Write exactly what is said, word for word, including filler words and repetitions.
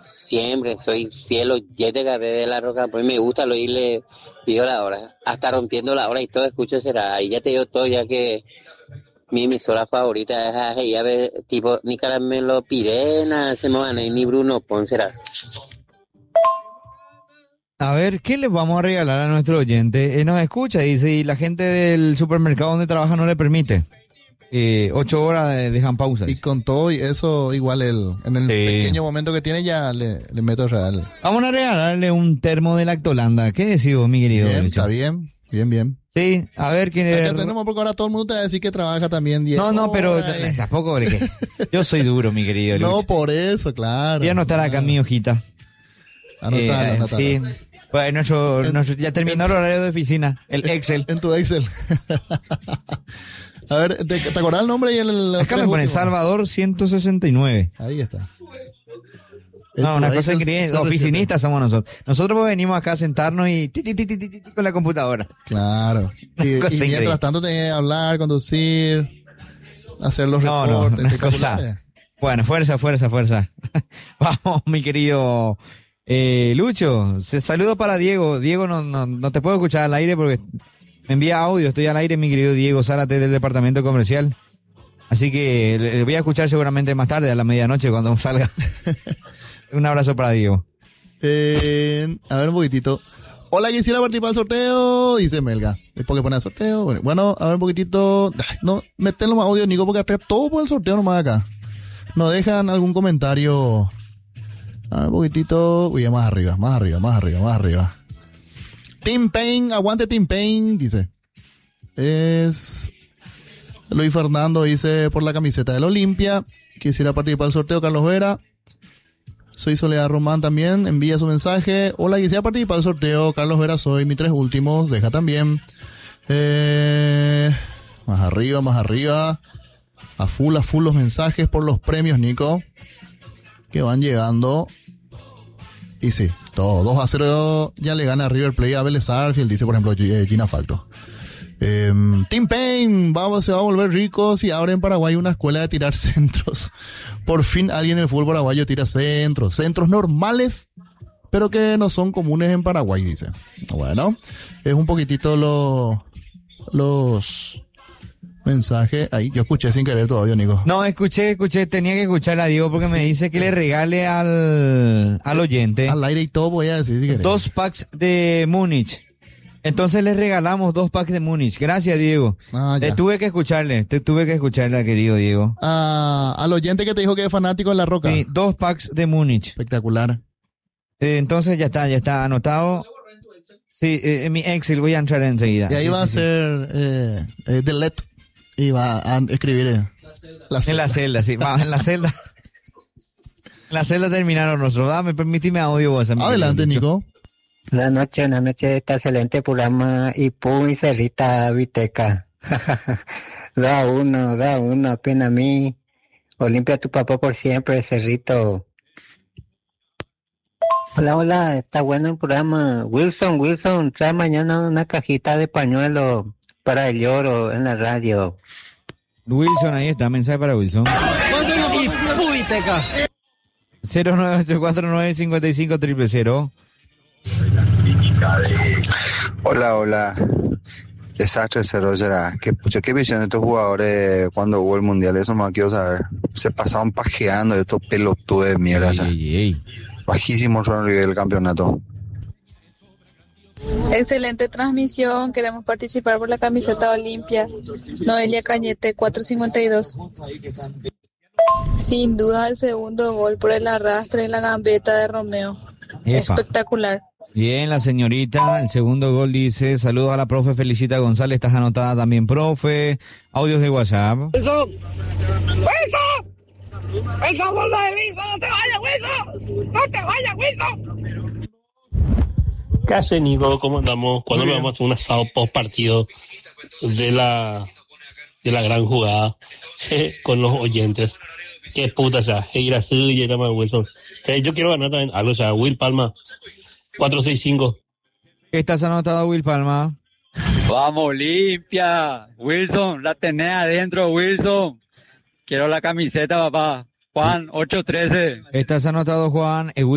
siempre soy fiel oyente de La Roca, pues me gusta oírle, pido la hora, hasta rompiendo la hora y todo escucho será, y ya te digo todo, ya que mi emisora favorita es ella, tipo, ni Caramelo Pirena, se me van a ir, ni Bruno Ponce será. A ver, ¿qué les vamos a regalar a nuestro oyente? Eh, nos escucha, dice, y la gente del supermercado donde trabaja no le permite. Eh, ocho horas de, dejan pausas. Y con todo y eso, igual el, en el sí. pequeño momento que tiene ya le, le meto real. Vamos a regalarle un termo de Lactolanda. ¿Qué decís vos, mi querido? Bien, está bien, bien, bien. Sí, a ver quién es. Tenemos porque ahora todo el mundo te va a decir que trabaja también diez No, no, pero horas. tampoco. Yo soy duro, mi querido Lucho. No, por eso, claro. Voy a anotar acá mi hojita. Anotalo, eh, anotalo. Sí. Pues nuestro, en, nuestro, ya terminó en, el horario de oficina, el en, Excel. En tu Excel. A ver, ¿te, te acordás el nombre y el... Acá me pone Salvador ciento sesenta y nueve. Ahí está. No, una cosa increíble. Oficinistas somos nosotros. Nosotros venimos acá a sentarnos y ti, ti, ti, ti, ti, con la computadora. Claro. Y, y mientras tanto tenés que hablar, conducir, hacer los no, reportes. No, no, cosa. Bueno, fuerza, fuerza, fuerza. Vamos, mi querido eh, Lucho. Saludo para Diego. Diego, no, no, no te puedo escuchar al aire porque me envía audio. Estoy al aire, mi querido Diego Zárate del departamento comercial. Así que le voy a escuchar seguramente más tarde, a la medianoche, cuando salga. Un abrazo para Diego. Eh, a ver un poquitito. Hola, quisiera participar del sorteo, dice Melga. Después que pone el sorteo. Bueno, bueno, a ver un poquitito. No, meten los audios, Nico, porque hasta todo por el sorteo nomás acá. Nos dejan algún comentario. A ver un poquitito. Uy, más arriba, más arriba, más arriba, más arriba. Team Pain, aguante Team Pain, dice. Es... Luis Fernando dice por la camiseta del Olimpia. Quisiera participar del sorteo, Carlos Vera. Soy Soledad Román también, envía su mensaje. Hola, quisiera participar del sorteo, Carlos Vera soy, mis tres últimos, deja también. Eh, más arriba, más arriba. A full, a full los mensajes por los premios, Nico. Que van llegando. Y sí, todo, dos a cero ya le gana River Plate a Vélez Sarsfield, dice por ejemplo Gina Facto. Eh, Team Pain, vamos, se va a volver ricos y abre en Paraguay una escuela de tirar centros. Por fin alguien en el fútbol paraguayo tira centros, centros normales, pero que no son comunes en Paraguay, dice. Bueno, es un poquitito lo, los mensajes. Ahí, yo escuché sin querer todavía, Nico. No, escuché, escuché, tenía que escuchar a Diego porque sí, me dice que le regale al, al oyente. Al aire y todo voy a decir si querés. Dos packs de Múnich. Entonces le regalamos dos packs de Múnich. Gracias, Diego. Ah, te tuve que escucharle, te tuve que escucharle, querido Diego. Ah, al oyente que te dijo que es fanático de La Roca. Sí, dos packs de Múnich. Espectacular. Eh, entonces ya está, ya está anotado. Sí, eh, en mi Excel voy a entrar enseguida. Y ahí sí, va sí, a ser eh, eh, delete y va a escribir eh, la celda. En la celda, sí, va, en la celda. En la celda terminaron nosotros. Dame, permíteme audio vos. Adelante, Nico. Buenas noches, buenas noches, este excelente programa y Pum y Cerrita Viteca. Da uno, da uno, apenas a mí. Olimpia tu papá por siempre, Cerrito. Hola, hola, está bueno el programa. Wilson, Wilson, trae mañana una cajita de pañuelo para el lloro en la radio. Wilson, ahí está, mensaje para Wilson. Y Pum Viteca. cero nueve ocho cuatro nueve cinco cinco cero cero cero. Hola, hola. Desastre Cerro será. ¿Qué, pucha, ¿Qué visión de estos jugadores cuando hubo el mundial? Eso más quiero saber. Se pasaban pajeando estos pelotudos de mierda. Ey, ey, ey. Bajísimo el nivel del campeonato. Excelente transmisión. Queremos participar por la camiseta Olimpia. Noelia Cañete, cuatrocientos cincuenta y dos. Sin duda el segundo gol por el arrastre en la gambeta de Romeo. Epa. Espectacular. Bien, la señorita, el segundo gol dice, saludos a la profe Felicita González, estás anotada también, profe. Audios de WhatsApp. ¡Wilson! ¡Wilson! ¡Wilson, vuelve de Wilson! ¡No te vayas, Wilson! ¡No te vayas, Wilson! ¿Qué hace, Nico? ¿Cómo andamos? ¿Cuándo nos vamos a hacer un asado post partido de la, de la gran jugada con los oyentes? Qué puta, o sea, ir así y llama Wilson. Yo quiero ganar también algo, o sea, Will Palma, cuatro seis cinco. ¿Estás anotado, Will Palma? Vamos, Olimpia. Wilson, la tenés adentro, Wilson. Quiero la camiseta, papá. Juan, ocho trece. ¿Estás anotado, Juan?